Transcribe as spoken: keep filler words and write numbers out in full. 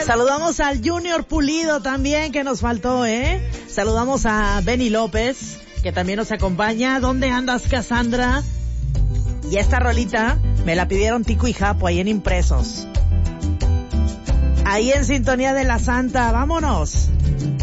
Saludamos al Junior Pulido también, que nos faltó, ¿eh? Saludamos a Benny López, que también nos acompaña. ¿Dónde andas, Cassandra? Y esta rolita me la pidieron Tico y Japo ahí en Impresos. Ahí en sintonía de la Santa. ¡Vámonos!